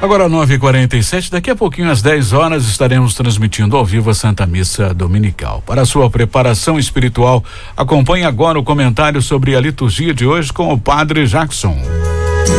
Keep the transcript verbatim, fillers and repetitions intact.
Agora nove e quarenta e sete, daqui a pouquinho às dez horas estaremos transmitindo ao vivo a Santa Missa Dominical. Para a sua preparação espiritual, acompanhe agora o comentário sobre a liturgia de hoje com o Padre Jackson.